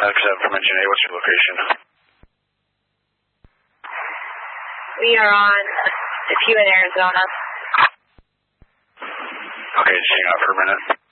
Alex 7 from Engine A, what's your location? We are on Tequila, Arizona. Okay, just hang out for a minute.